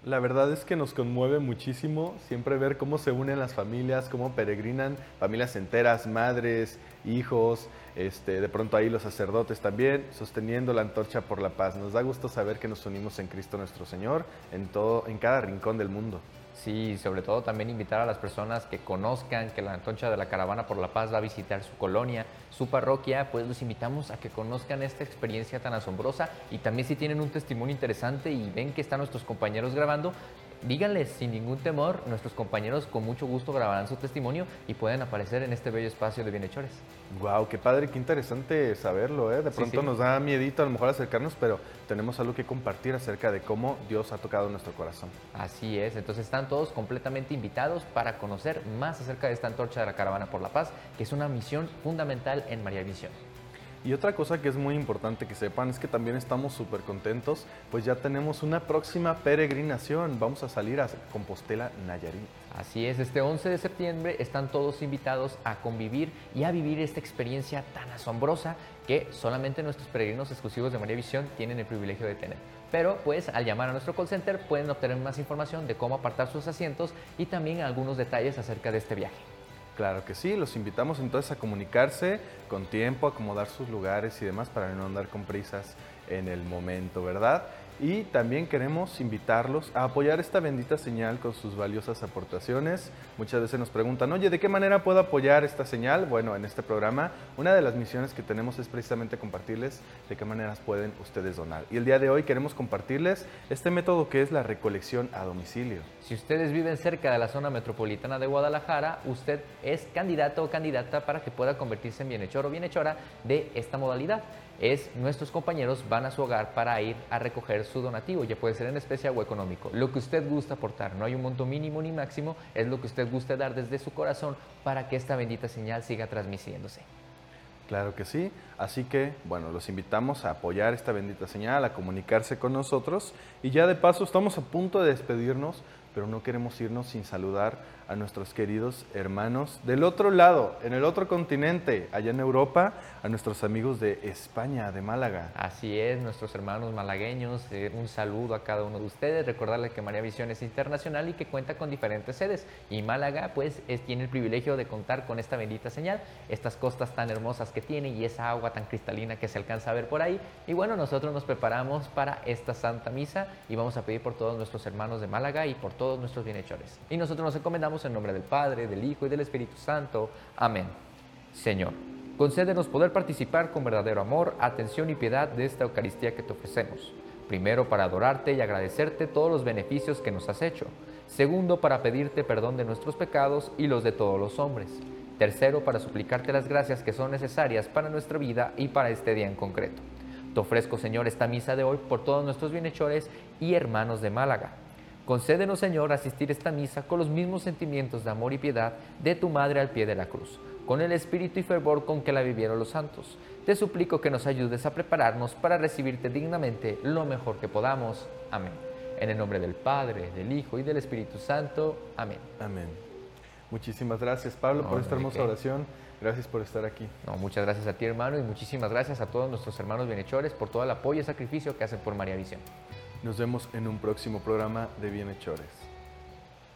La verdad es que nos conmueve muchísimo siempre ver cómo se unen las familias, cómo peregrinan familias enteras, madres, hijos, de pronto ahí los sacerdotes también, sosteniendo la antorcha por la paz. Nos da gusto saber que nos unimos en Cristo nuestro Señor en cada rincón del mundo. Sí, sobre todo también invitar a las personas que conozcan que la Antorcha de la Caravana por la Paz va a visitar su colonia, su parroquia, pues los invitamos a que conozcan esta experiencia tan asombrosa y también si tienen un testimonio interesante y ven que están nuestros compañeros grabando, díganles sin ningún temor, nuestros compañeros con mucho gusto grabarán su testimonio y pueden aparecer en este bello espacio de Bienhechores. Wow, qué padre, qué interesante saberlo, ¿eh? De Sí, pronto sí. nos da miedito a lo mejor acercarnos, pero tenemos algo que compartir acerca de cómo Dios ha tocado nuestro corazón. Así es, entonces están todos completamente invitados para conocer más acerca de esta Antorcha de la Caravana por la Paz, que es una misión fundamental en María Visión. Y otra cosa que es muy importante que sepan es que también estamos súper contentos, pues ya tenemos una próxima peregrinación. Vamos a salir a Compostela, Nayarit. Así es, este 11 de septiembre están todos invitados a convivir y a vivir esta experiencia tan asombrosa que solamente nuestros peregrinos exclusivos de María Visión tienen el privilegio de tener. Pero pues al llamar a nuestro call center pueden obtener más información de cómo apartar sus asientos y también algunos detalles acerca de este viaje. Claro que sí, los invitamos entonces a comunicarse con tiempo, acomodar sus lugares y demás para no andar con prisas en el momento, ¿verdad? Y también queremos invitarlos a apoyar esta bendita señal con sus valiosas aportaciones. Muchas veces nos preguntan, oye, ¿de qué manera puedo apoyar esta señal? Bueno, en este programa, una de las misiones que tenemos es precisamente compartirles de qué maneras pueden ustedes donar. Y el día de hoy queremos compartirles este método que es la recolección a domicilio. Si ustedes viven cerca de la zona metropolitana de Guadalajara, usted es candidato o candidata para que pueda convertirse en bienhechor o bienhechora de esta modalidad. Nuestros compañeros van a su hogar para ir a recoger su donativo, ya puede ser en especie o económico, lo que usted gusta aportar, no hay un monto mínimo ni máximo, es lo que usted guste dar desde su corazón para que esta bendita señal siga transmitiéndose. Claro que sí, así que bueno, los invitamos a apoyar esta bendita señal, a comunicarse con nosotros y ya de paso estamos a punto de despedirnos, pero no queremos irnos sin saludar a nuestros queridos hermanos del otro lado, en el otro continente, allá en Europa, a nuestros amigos de España, de Málaga. Así es, nuestros hermanos malagueños, un saludo a cada uno de ustedes, recordarles que María Visión es internacional y que cuenta con diferentes sedes y Málaga pues tiene el privilegio de contar con esta bendita señal, estas costas tan hermosas que tiene y esa agua tan cristalina que se alcanza a ver por ahí y bueno, nosotros nos preparamos para esta Santa Misa y vamos a pedir por todos nuestros hermanos de Málaga y por todos nuestros bienhechores. Y nosotros nos encomendamos en nombre del Padre, del Hijo y del Espíritu Santo. Amén. Señor, concédenos poder participar con verdadero amor, atención y piedad de esta Eucaristía que te ofrecemos. Primero, para adorarte y agradecerte todos los beneficios que nos has hecho. Segundo, para pedirte perdón de nuestros pecados y los de todos los hombres. Tercero, para suplicarte las gracias que son necesarias para nuestra vida y para este día en concreto. Te ofrezco, Señor, esta misa de hoy por todos nuestros bienhechores y hermanos de Málaga. Concédenos, Señor, asistir a esta misa con los mismos sentimientos de amor y piedad de tu Madre al pie de la cruz, con el espíritu y fervor con que la vivieron los santos. Te suplico que nos ayudes a prepararnos para recibirte dignamente lo mejor que podamos. Amén. En el nombre del Padre, del Hijo y del Espíritu Santo. Amén. Amén. Muchísimas gracias, Pablo, por esta hermosa oración. Gracias por estar aquí. No, muchas gracias a ti, hermano, y muchísimas gracias a todos nuestros hermanos bienhechores por todo el apoyo y sacrificio que hacen por María Visión. Nos vemos en un próximo programa de Bienhechores.